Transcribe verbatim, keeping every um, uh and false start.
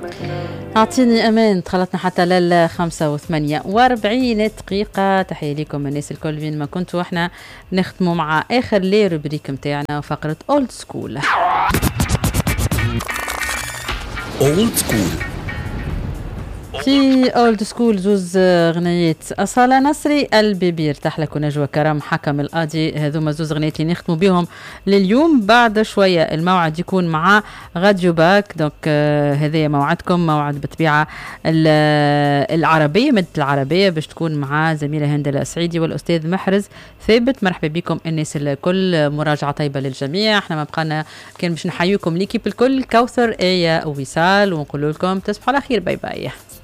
أعطيني أمان. تخلطنا حتى للخمسة وثمانية وأربعين دقيقة. تحية لكم الناس الكل فين ما كنتوا. وإحنا نختموا مع آخر لي روبريك متاعنا وفقرة أولد سكول. أولد سكول في أولد سكول زوز غنيات أصالة نصري البيبي ارتاح لك ونجوى كرم حكم القاضي. هذوما زوز غنيات اللي نختموا بهم لليوم. بعد شوية الموعد يكون مع غاديو باك. دونك آه هذا موعدكم موعد بطبيعة العربية مادة العربية باش تكون مع زميلة هند الأسعيدي والأستاذ محرز ثابت. مرحبا بكم الناس الكل. مراجعة طيبة للجميع. احنا ما بقانا كان باش نحييكم ليكيب الكل كوثر آية ووصال ونقول لكم تصبحوا على خير. باي باي.